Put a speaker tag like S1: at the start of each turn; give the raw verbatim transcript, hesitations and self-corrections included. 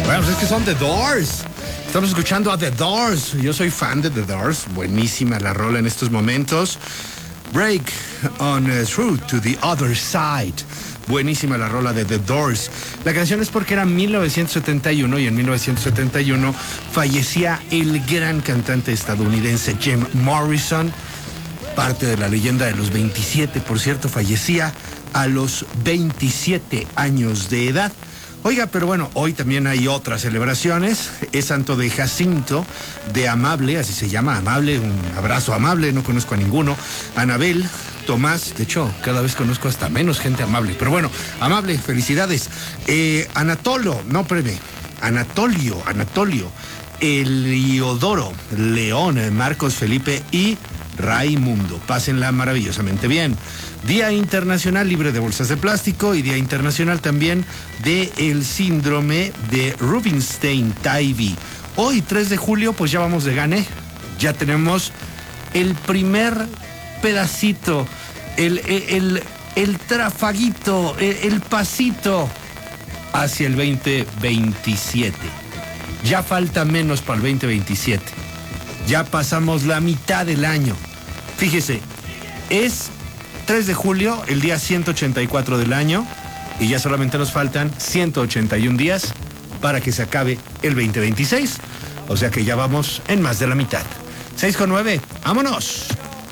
S1: Bueno, pues es que son The Doors. Estamos escuchando a The Doors. Yo soy fan de The Doors. Buenísima la rola en estos momentos. Break on uh, Through to the Other Side. Buenísima la rola de The Doors. La canción es porque era mil novecientos setenta y uno y en mil novecientos setenta y uno fallecía el gran cantante estadounidense Jim Morrison, parte de la leyenda de los veintisiete, por cierto, fallecía a los veintisiete años de edad. Oiga, pero bueno, hoy también hay otras celebraciones. Es santo de Jacinto, de Amable, así se llama, Amable, un abrazo Amable, no conozco a ninguno. Anabel, Tomás, de hecho, cada vez conozco hasta menos gente amable. Pero bueno, Amable, felicidades. Eh, Anatolo, no, preve, Anatolio, Anatolio, Eliodoro, León, Marcos, Felipe y Raimundo. Pásenla maravillosamente bien. Día Internacional Libre de Bolsas de Plástico y Día Internacional también de el síndrome de Rubinstein-Taybi. Hoy, tres de julio, pues ya vamos de gane. Ya tenemos el primer pedacito, el, el, el, el trafaguito, el, el pasito hacia el veinte veintisiete. Ya falta menos para el veinte veintisiete. Ya pasamos la mitad del año. Fíjese, es tres de julio, el día ciento ochenta y cuatro del año, y ya solamente nos faltan ciento ochenta y un días para que se acabe el veinte veintiséis. O sea que ya vamos en más de la mitad. seis con nueve, ¡vámonos!